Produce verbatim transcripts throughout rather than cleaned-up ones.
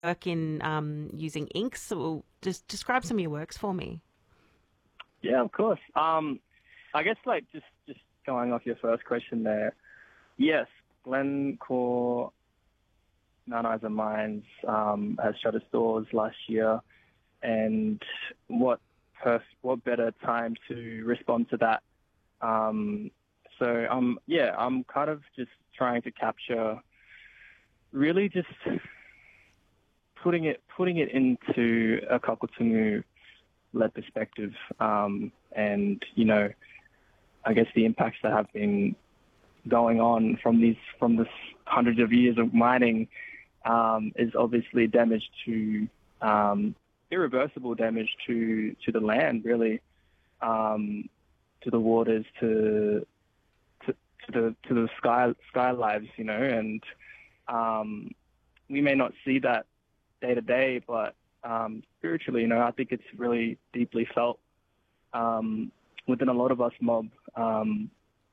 work in um, using inks. So just describe some of your works for me. Yeah, of course. Um, I guess like just, just going off your first question there. Yes, Glencore Mount Isa Mines um, has shut its doors last year, and what perf- what better time to respond to that? Um, so um, yeah, I'm kind of just trying to capture, really just putting it putting it into a Kakutungu led perspective, um, and you know, I guess the impacts that have been going on from these from this hundreds of years of mining um, is obviously damage to um, irreversible damage to to the land, really, um, to the waters, to to, to the to the sky sky lives, you know, and um, we may not see that day to day, but um, spiritually, you know, I think it's really deeply felt um, within a lot of us mob. Um,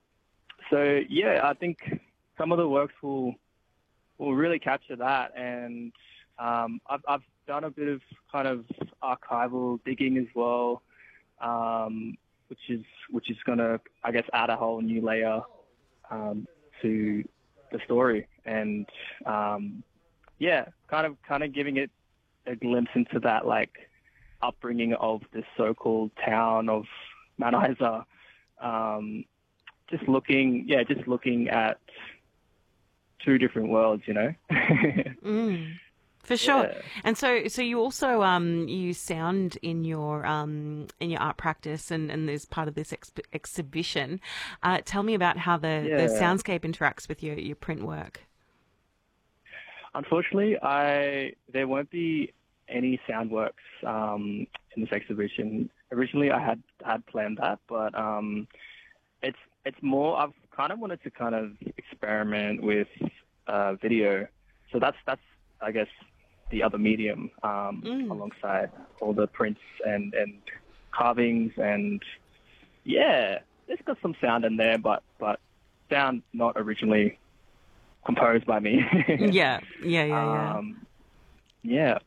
so yeah, I think some of the works will will really capture that, and um, I've, I've done a bit of kind of archival digging as well, um, which is which is going to, I guess, add a whole new layer um, to the story, and um, yeah, kind of kind of giving it a glimpse into that like upbringing of this so-called town of Mount Isa. Um, just looking, yeah, just looking at two different worlds, you know. mm, for sure. Yeah. And so, so you also um, use sound in your um, in your art practice, and, and as part of this ex- exhibition. Uh, tell me about how the, Yeah. the soundscape interacts with your, your print work. Unfortunately, I there won't be any sound works um, in this exhibition. Originally, I had had planned that, but um, it's it's more. I've kind of wanted to kind of experiment with uh, video, so that's that's I guess the other medium um, Mm. alongside all the prints and and carvings, and yeah, it's got some sound in there, but but sound not originally composed by me. Yeah, yeah, yeah, yeah. um, yeah.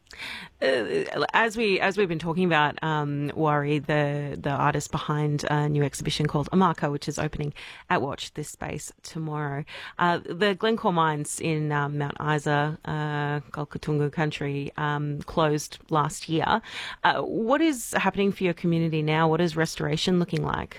Uh, as we as we've been talking about, um, Wari, the the artist behind a new exhibition called Amaka, which is opening at Watch This Space tomorrow. Uh, the Glencore mines in um, Mount Isa, uh, Kalkatungu country, um, closed last year. Uh, what is happening for your community now? What is restoration looking like?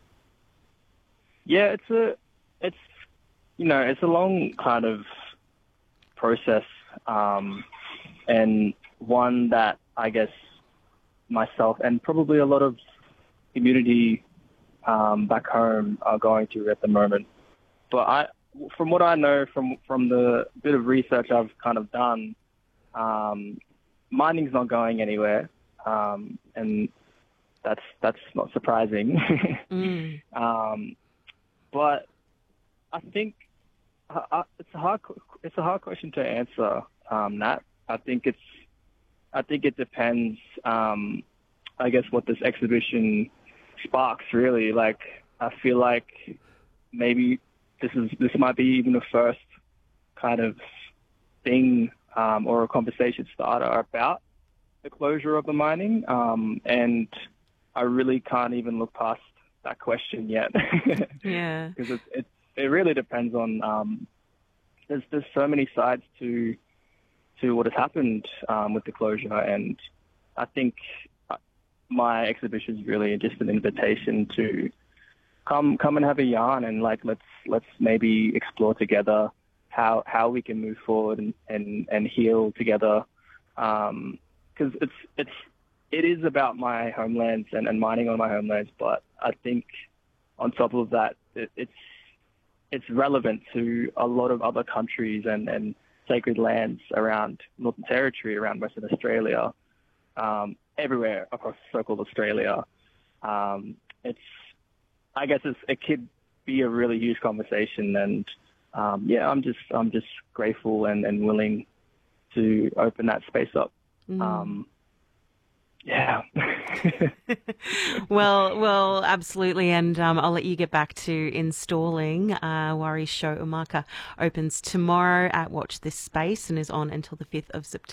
Yeah, it's a it's you know it's a long kind of process, um, and one that I guess myself and probably a lot of community um, back home are going through at the moment. But I, from what I know from from the bit of research I've kind of done, um, mining's not going anywhere, um, and that's that's not surprising. Mm. um, but I think uh, uh, it's a hard it's a hard question to answer, um, Nat. I think it's I think it depends, um, I guess, what this exhibition sparks, really. Like, I feel like maybe this is this might be even the first kind of thing um, or a conversation starter about the closure of the mining. Um, and I really can't even look past that question yet. Yeah. Because it, it, it really depends on, um, there's, there's so many sides to to what has happened um, with the closure, and I think my exhibition is really just an invitation to come come and have a yarn, and like let's let's maybe explore together how how we can move forward and and, and heal together, because um, it's it's it is about my homelands and, and mining on my homelands, but I think on top of that it, it's it's relevant to a lot of other countries and and sacred lands around Northern Territory, around Western Australia, um, everywhere across so-called Australia. Um, it's, I guess it's, it could be a really huge conversation, and um, yeah, I'm just, I'm just grateful and, and willing to open that space up. Mm. Um, yeah. well, well, absolutely. And um, I'll let you get back to installing. Uh, Wari's show Umaka opens tomorrow at Watch This Space and is on until the fifth of September.